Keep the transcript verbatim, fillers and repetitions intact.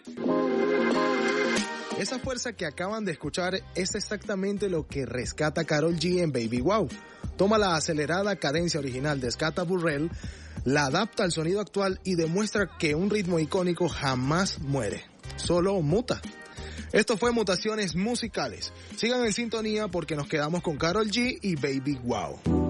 Esa fuerza que acaban de escuchar es exactamente lo que rescata Karol G en Baby Wow. Toma la acelerada cadencia original de Scata Burrell, la adapta al sonido actual y demuestra que un ritmo icónico jamás muere, solo muta. Esto fue Mutaciones Musicales. Sigan en sintonía porque nos quedamos con Karol G y Baby Wow.